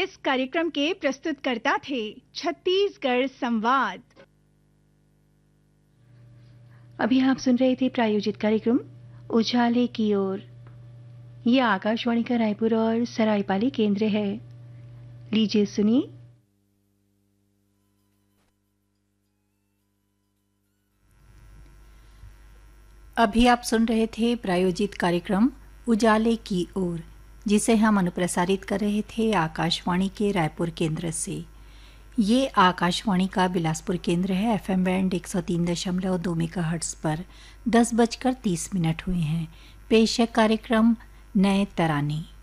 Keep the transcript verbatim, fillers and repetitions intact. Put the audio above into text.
इस कार्यक्रम के प्रस्तुतकर्ता थे छत्तीसगढ़ संवाद। अभी आप सुन रहे थे प्रायोजित कार्यक्रम उजाले की ओर। ये आकाशवाणी का रायपुर और सरायपाली केंद्र है। लीजिए सुनिए अभी आप सुन रहे थे प्रायोजित कार्यक्रम उजाले की ओर, जिसे हम अनुप्रसारित कर रहे थे आकाशवाणी के रायपुर केंद्र से। ये आकाशवाणी का बिलासपुर केंद्र है। एफएम बैंड एक सौ तीन दशमलव दो मेगाहर्ट्ज पर दस बजकर तीस मिनट हुए हैं। पेश है कार्यक्रम नए तराने।